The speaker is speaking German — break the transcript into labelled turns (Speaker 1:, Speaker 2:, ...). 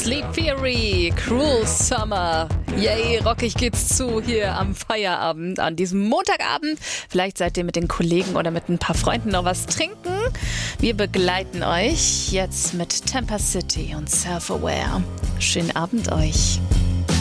Speaker 1: Sleep Theory, Cruel Summer. Yay, rockig geht's zu hier am Feierabend, an diesem Montagabend. Vielleicht seid ihr mit den Kollegen oder mit ein paar Freunden noch was trinken. Wir begleiten euch jetzt mit Tampa City und Self-Aware. Schönen Abend euch.